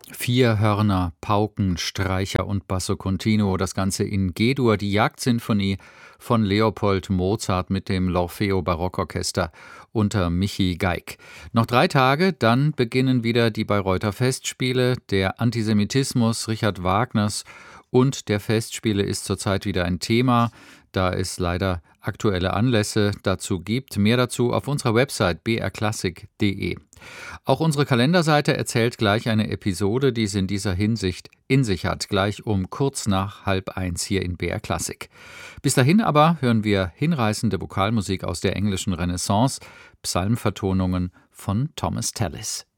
4 Hörner, Pauken, Streicher und Basso Continuo, das Ganze in G-Dur, die Jagdsinfonie von Leopold Mozart mit dem L'Orfeo Barockorchester unter Michi Geig. Noch 3 Tage, dann beginnen wieder die Bayreuther Festspiele. Der Antisemitismus Richard Wagners und der Festspiele ist zurzeit wieder ein Thema, da es leider aktuelle Anlässe dazu gibt. Mehr dazu auf unserer Website brklassik.de. Auch unsere Kalenderseite erzählt gleich eine Episode, die es in dieser Hinsicht in sich hat, gleich um kurz nach 12:30 hier in BR Klassik. Bis dahin aber hören wir hinreißende Vokalmusik aus der englischen Renaissance, Psalmvertonungen von Thomas Tallis.